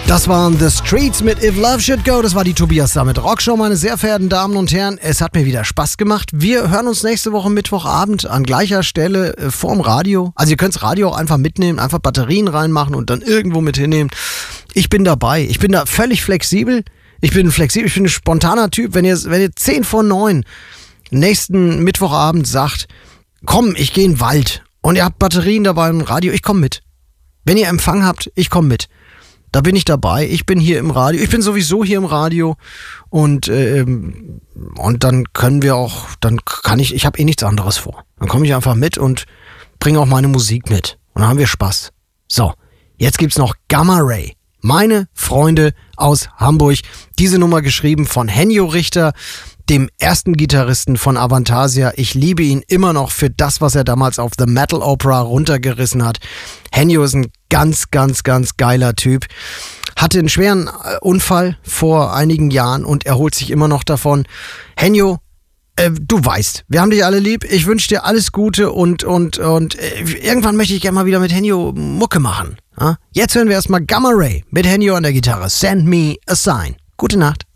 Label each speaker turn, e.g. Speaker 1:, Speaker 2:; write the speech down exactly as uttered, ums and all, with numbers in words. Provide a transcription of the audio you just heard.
Speaker 1: Das waren The Streets mit If Love Should Go. Das war die Tobias Summit Rockshow, meine sehr verehrten Damen und Herren. Es hat mir wieder Spaß gemacht. Wir hören uns nächste Woche Mittwochabend an gleicher Stelle äh, vorm Radio. Also ihr könnt das Radio auch einfach mitnehmen, einfach Batterien reinmachen und dann irgendwo mit hinnehmen. Ich bin dabei. Ich bin da völlig flexibel. Ich bin flexibel, ich bin ein spontaner Typ. Wenn ihr, wenn ihr zehn vor neun nächsten Mittwochabend sagt, komm, ich gehe in den Wald und ihr habt Batterien dabei im Radio, ich komme mit. Wenn ihr Empfang habt, ich komme mit. Da bin ich dabei. Ich bin hier im Radio. Ich bin sowieso hier im Radio. Und, ähm, und dann können wir auch, dann kann ich, ich habe eh nichts anderes vor. Dann komme ich einfach mit und bringe auch meine Musik mit. Und dann haben wir Spaß. So, jetzt gibt's noch Gamma Ray. Meine Freunde aus Hamburg. Diese Nummer geschrieben von Henjo Richter, dem ersten Gitarristen von Avantasia. Ich liebe ihn immer noch für das, was er damals auf The Metal Opera runtergerissen hat. Henjo ist ein ganz, ganz, ganz geiler Typ. Hatte einen schweren Unfall vor einigen Jahren und erholt sich immer noch davon. Henjo, äh, du weißt, wir haben dich alle lieb. Ich wünsche dir alles Gute und, und, und äh, irgendwann möchte ich gerne mal wieder mit Henjo Mucke machen. Ja? Jetzt hören wir erstmal Gamma Ray mit Henjo an der Gitarre. Send me a sign. Gute Nacht.